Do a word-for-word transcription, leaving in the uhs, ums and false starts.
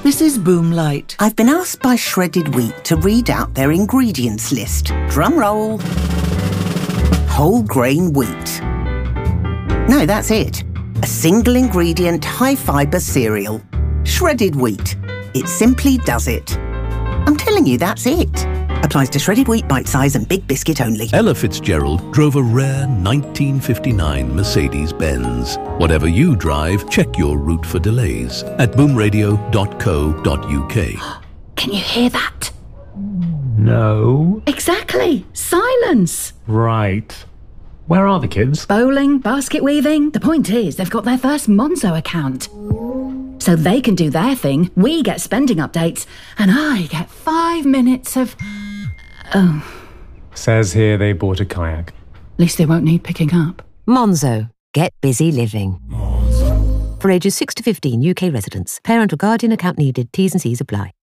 This is Boomlight. I've been asked by Shredded Wheat to read out their ingredients list. Drum roll. Whole grain wheat. No, that's it. A single ingredient, high fibre cereal. Shredded Wheat. It simply does it. I'm telling you, that's it. Applies to shredded wheat, bite size and big biscuit only. Ella Fitzgerald drove a rare nineteen fifty-nine Mercedes-Benz. Whatever you drive, check your route for delays at boom radio dot co dot uk. Can you hear that? No. Exactly. Silence. Right. Where are the kids? Bowling, basket weaving. The point is, they've got their first Monzo account. So they can do their thing, we get spending updates, and I get five minutes of... Oh. Says here they bought a kayak. At least they won't need picking up. Monzo. Get busy living. Monzo. For ages six to fifteen, U K residents. Parent or guardian account needed. T's and C's apply.